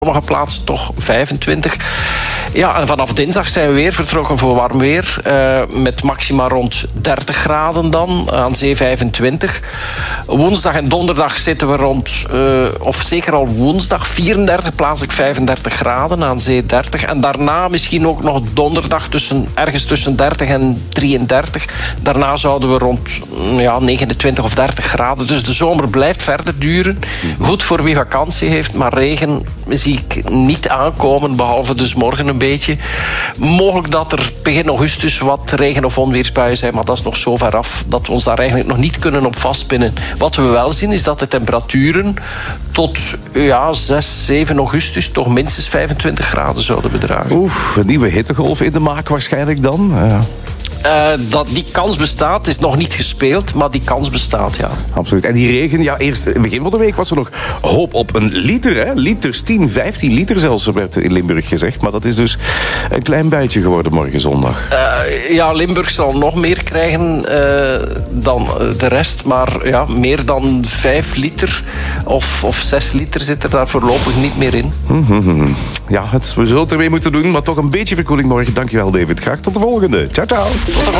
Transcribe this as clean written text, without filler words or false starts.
sommige plaatsen toch 25. Ja, en vanaf dinsdag zijn we weer vertrokken voor warm weer. Met maxima rond 30 graden dan, aan zee 25. Woensdag en donderdag zitten we rond, of zeker al woensdag, 34, plaatselijk 35 graden, aan zee 30. En daarna misschien ook nog donderdag ergens tussen 30 en 33. Daarna zouden we rond 29 of 30 graden. Dus de zomer blijft verder duren. Goed voor wie vakantie heeft, maar regen zie ik niet aankomen, behalve dus morgen een beetje. Mogelijk dat er begin augustus wat regen- of onweersbuien zijn, maar dat is nog zo ver af dat we ons daar eigenlijk nog niet kunnen op vastpinnen. Wat we wel zien is dat de temperaturen tot 6, 7 augustus toch minstens 25 graden zouden bedragen. Oef, een nieuwe hittegolf in de maak waarschijnlijk dan? Die kans bestaat, is nog niet gespeeld, maar die kans bestaat, ja. Absoluut. En die regen, eerst begin van de week was er nog hoop op een liter, hè? Liters, 10, 15 liter zelfs, werd in Limburg gezegd. Maar dat is dus een klein buitje geworden morgen zondag. Limburg zal nog meer krijgen dan de rest. Maar meer dan 5 liter of 6 liter zit er daar voorlopig niet meer in. Ja, we zullen het ermee moeten doen, maar toch een beetje verkoeling morgen. Dankjewel, David. Graag tot de volgende. Ciao, ciao. Tot de volgende.